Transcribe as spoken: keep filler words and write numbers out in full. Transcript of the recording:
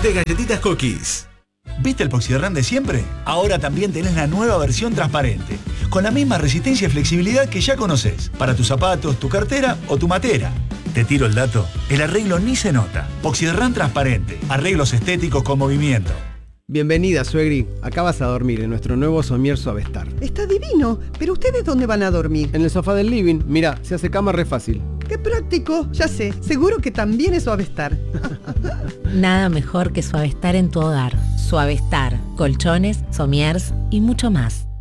de galletitas Cookies. ¿Viste el Poxirran de siempre? Ahora también tenés la nueva versión transparente, con la misma resistencia y flexibilidad que ya conocés, para tus zapatos, tu cartera o tu matera. Te tiro el dato, el arreglo ni se nota. Poxirran transparente, arreglos estéticos con movimiento. Bienvenida, suegri. Acá vas a dormir en nuestro nuevo somier Suavestar. Está divino, pero ¿ustedes dónde van a dormir? En el sofá del living. Mira, se hace cama re fácil. ¡Qué práctico! Ya sé, seguro que también es Suavestar. Nada mejor que Suavestar en tu hogar. Suavestar, colchones, somiers y mucho más.